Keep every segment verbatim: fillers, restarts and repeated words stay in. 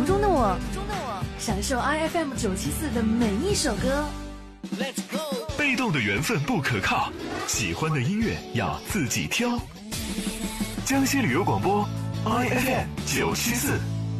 途中的我，享受 I F M 九七四的每一首歌。 被动的缘分不可靠，喜欢的音乐要自己挑。江西旅游广播 I F M 九七四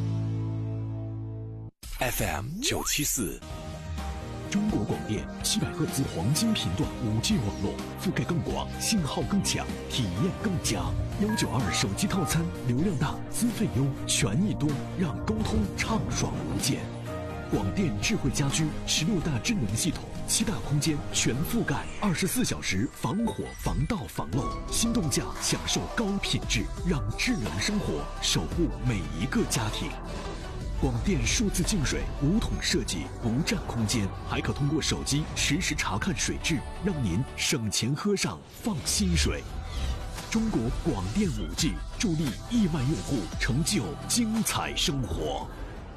F M 九七四，中国广电七百赫兹黄金频段五 G 网络，覆盖更广，信号更强，体验更佳。幺九二手机套餐，流量大，资费优，权益多，让沟通畅爽无间。广电智慧家居十六大智能系统，七大空间全覆盖，二十四小时防火防盗防漏，心动价享受高品质，让智能生活守护每一个家庭。广电数字净水无桶设计，不占空间，还可通过手机实时查看水质，让您省钱喝上放心水。中国广电 五 G 助力亿万用户成就精彩生活。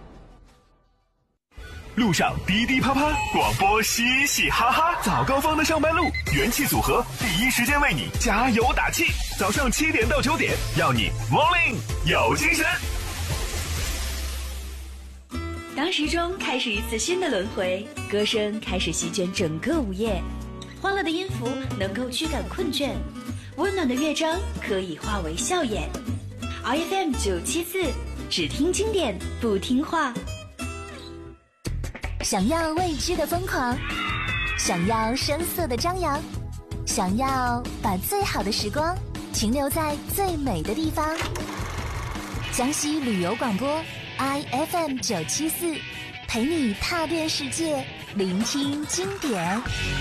路上滴滴啪啪，广播嘻嘻哈哈，早高峰的上班路，元气组合第一时间为你加油打气。早上七点到九点，要你 morning 有精神。 当时钟开始一次新的轮回，歌声开始席卷整个午夜，欢乐的音符能够驱赶困倦，温暖的乐章可以化为笑颜。I F M 九七四，只听经典不听话。 想要未知的疯狂，想要声色的张扬，想要把最好的时光停留在最美的地方。江西旅游广播 I F M 九七四，陪你踏遍世界，聆听经典。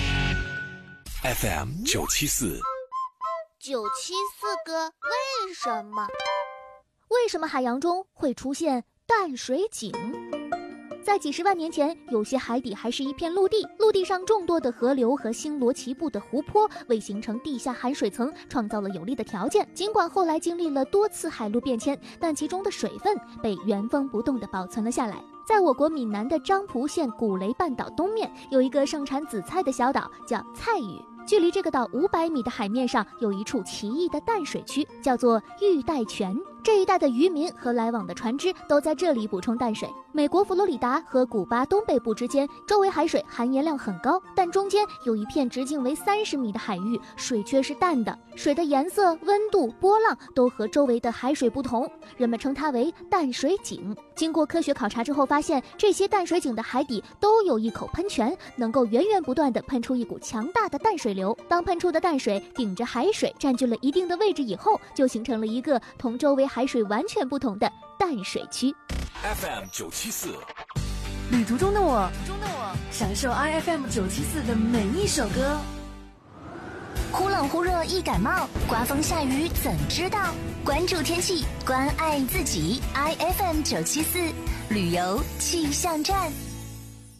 F M 九七四， 九七四哥，为什么？为什么海洋中会出现淡水井？在几十万年前，有些海底还是一片陆地，陆地上众多的河流和星罗棋布的湖泊为形成地下含水层创造了有利的条件。尽管后来经历了多次海陆变迁，但其中的水分被原封不动地保存了下来。在我国闽南的漳浦县古雷半岛东面，有一个盛产紫菜的小岛，叫菜屿。距离这个岛五百米的海面上，有一处奇异的淡水区，叫做玉带泉。这一带的渔民和来往的船只都在这里补充淡水。美国佛罗里达和古巴东北部之间，周围海水含盐量很高，但中间有一片直径为三十米的海域，水却是淡的，水的颜色、温度、波浪都和周围的海水不同，人们称它为淡水井。经过科学考察之后发现，这些淡水井的海底都有一口喷泉，能够源源不断地喷出一股强大的淡水流。当喷出的淡水顶着海水占据了一定的位置以后，就形成了一个同周围海水完全不同的淡水区。 F M 九七四， 旅途中的我，享受 I F M 九七四的每一首歌。 忽冷忽热易感冒，刮风下雨怎知道？关注天气，关爱自己。I F M 九七四旅游气象站。